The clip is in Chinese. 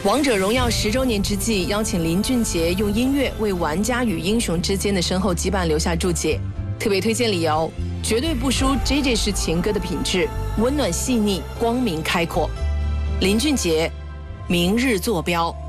王者荣耀10周年之际，邀请林俊杰用音乐为玩家与英雄之间的深厚羁绊留下注解。特别推荐理由：绝对不输 JJ 式情歌的品质，温暖细腻，光明开阔。林俊杰，明日坐标。